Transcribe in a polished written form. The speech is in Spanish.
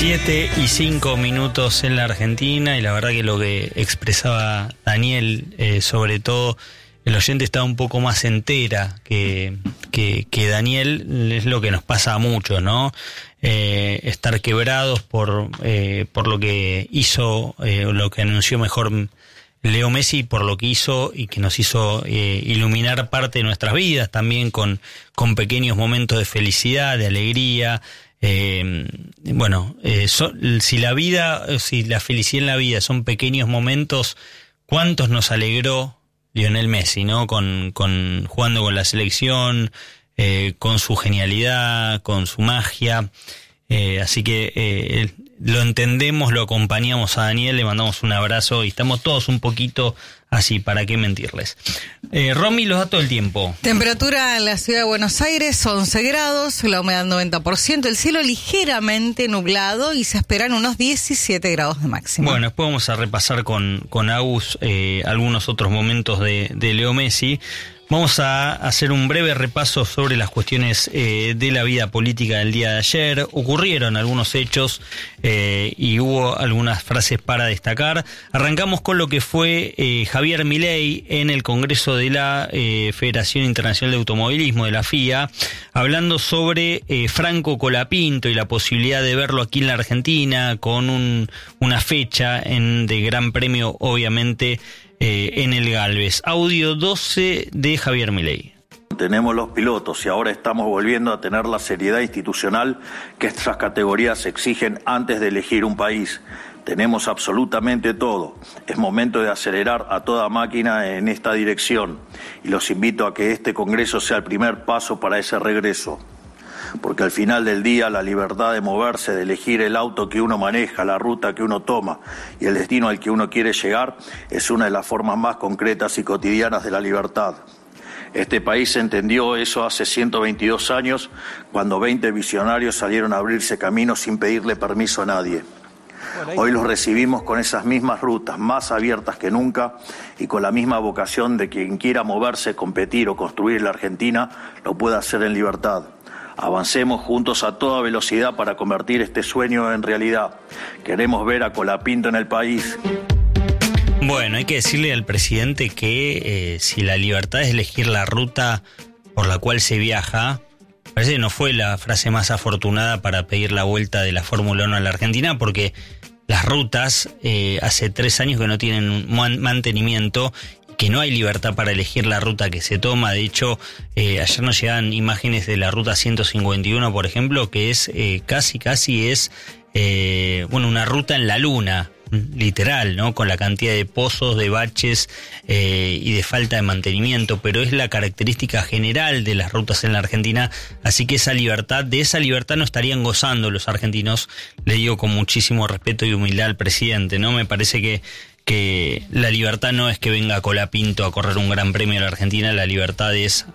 7:05 en la Argentina, y la verdad que lo que expresaba Daniel, sobre todo el oyente está un poco más entera que Daniel, es lo que nos pasa a muchos, ¿no? Estar quebrados por lo que hizo, lo que anunció mejor Leo Messi, por lo que hizo y que nos hizo iluminar parte de nuestras vidas, también con pequeños momentos de felicidad, de alegría. Si la felicidad en la vida son pequeños momentos, ¿cuántos nos alegró Lionel Messi, ¿no? Con jugando con la selección, con su genialidad, con su magia. Así que lo entendemos, lo acompañamos a Daniel, le mandamos un abrazo y estamos todos un poquito así, ¿para qué mentirles? Romy, los datos del tiempo. Temperatura en la ciudad de Buenos Aires, 11 grados, la humedad 90%, el cielo ligeramente nublado y se esperan unos 17 grados de máxima. Bueno, después vamos a repasar con Agus algunos otros momentos de Leo Messi. Vamos a hacer un breve repaso sobre las cuestiones de la vida política del día de ayer. Ocurrieron algunos hechos y hubo algunas frases para destacar. Arrancamos con lo que fue Javier Milei en el Congreso de la Federación Internacional de Automovilismo, de la FIA, hablando sobre Franco Colapinto y la posibilidad de verlo aquí en la Argentina con una fecha de Gran Premio, obviamente, en el Galvez. Audio 12 de Javier Milei. Tenemos los pilotos y ahora estamos volviendo a tener la seriedad institucional que estas categorías exigen antes de elegir un país. Tenemos absolutamente todo. Es momento de acelerar a toda máquina en esta dirección y los invito a que este Congreso sea el primer paso para ese regreso. Porque al final del día la libertad de moverse, de elegir el auto que uno maneja, la ruta que uno toma y el destino al que uno quiere llegar es una de las formas más concretas y cotidianas de la libertad. Este país entendió eso hace 122 años cuando 20 visionarios salieron a abrirse caminos sin pedirle permiso a nadie. Hoy los recibimos con esas mismas rutas, más abiertas que nunca y con la misma vocación de quien quiera moverse, competir o construir en la Argentina lo pueda hacer en libertad. Avancemos juntos a toda velocidad para convertir este sueño en realidad. Queremos ver a Colapinto en el país. Bueno, hay que decirle al presidente que si la libertad es elegir la ruta por la cual se viaja, parece que no fue la frase más afortunada para pedir la vuelta de la Fórmula 1 a la Argentina, porque las rutas hace 3 años que no tienen mantenimiento, que no hay libertad para elegir la ruta que se toma. De hecho, ayer nos llegan imágenes de la ruta 151, por ejemplo, que es casi es una ruta en la luna, literal, ¿no? Con la cantidad de pozos, de baches y de falta de mantenimiento, pero es la característica general de las rutas en la Argentina, así que de esa libertad no estarían gozando los argentinos, le digo con muchísimo respeto y humildad al presidente, ¿no? Me parece que la libertad no es que venga Colapinto a correr un gran premio a la Argentina, la libertad es